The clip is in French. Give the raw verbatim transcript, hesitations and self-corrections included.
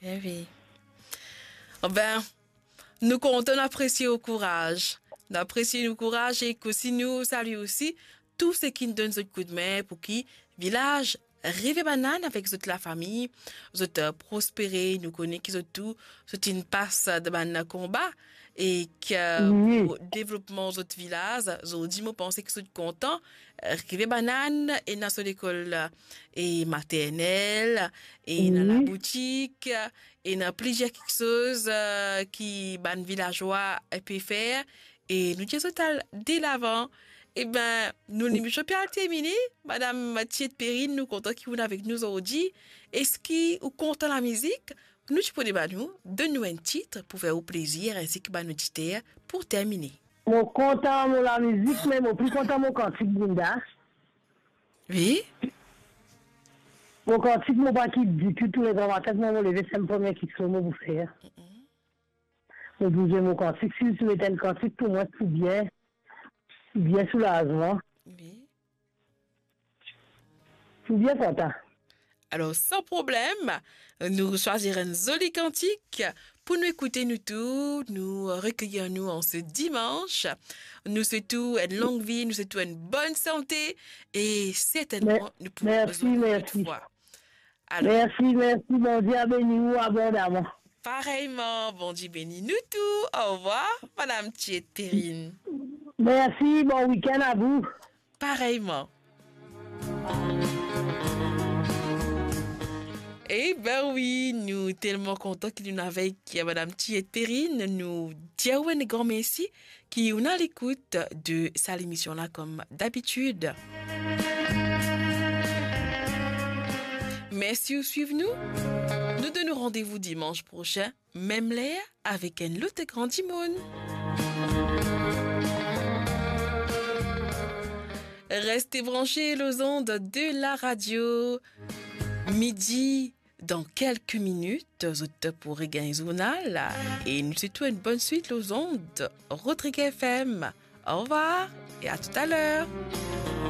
Eh oui. Oh ben, nous comptons apprécier au courage. D'apprécier le courage et que si nous saluons aussi tous ceux qui nous donnent ce coup de main pour qui village rêver banane avec toute la famille, toute prospérer, nous connaissons qu'ils ont tout, c'est une passe de banane combat et que Oui, pour développement de notre village, j'ai dit moi penser que sont contents, rêver banane et dans son école et maternelle et dans la oui. boutique et dans plusieurs quelque chose euh, qui ban villageois peut faire et nous disons total dès l'avant. Eh ben, nous l'émission bien terminé. Madame Mathieu de Périne, nous comptons qui vous avec nous aujourd'hui. Est-ce qui ou content la musique? Nous, tu peux débat nous, donne-nous un titre pour faire au plaisir ainsi que bah, nous auditeurs pour terminer. Mon content mon la musique, mais mon plus content mon cantique Bunda. Oui? Mon cantique, mon pas qui dit que tous les grands matins, moi, mon lever, c'est le premier qui sont pour faire. Mon bouger mon cantique, si vous mettez un cantique, pour moi, c'est bien, bien soulagement, Oui. c'est bien content. Alors, sans problème, nous choisirons un joli cantique pour nous écouter nous tous, nous recueillir nous en ce dimanche. Nous souhaitons une longue vie, nous souhaitons une bonne santé et certainement nous pouvons Merci, résoudre merci. une fois. Alors, Merci, merci, mon Dieu, béni-vous abondamment. pareillement, bon Dieu béni nous tous. Au revoir, Madame Thiet Perrine. Merci, bon week-end à vous. Pareillement. Eh ben oui, nous tellement contents qu'il y en avait avec Madame Thiet Perrine. Nous disons un grand merci qui on a l'écoute de sa émission là comme d'habitude. Merci de suivre nous. Nous donnons rendez-vous dimanche prochain, même l'air, avec un autre grand Dimone. Restez branchés aux ondes de la radio. Midi, dans quelques minutes, vous pourrez gagner un journal. Et nous souhaitons une bonne suite aux ondes. Rodrigue F M. Au revoir et à tout à l'heure.